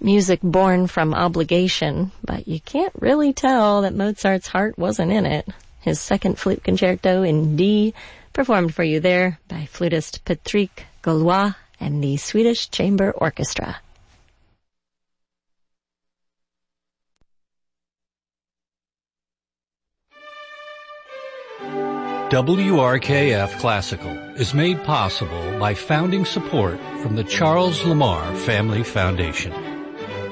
music born from obligation, but you can't really tell that Mozart's heart wasn't in it. His second flute concerto in D, performed for you there by flutist Patrick Gaulois and the Swedish Chamber Orchestra. WRKF Classical is made possible by founding support from the Charles Lamar Family Foundation.